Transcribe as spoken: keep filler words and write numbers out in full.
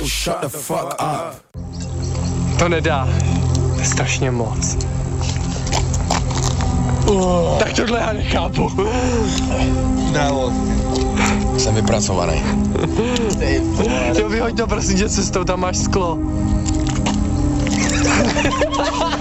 shut the fuck up. To nedá. To je strašně moc. Uh, tak tohle já nechápu. Bravo. Jsem vypracovaný. Jo, vyhoď to prosím tě cestou, tam máš sklo.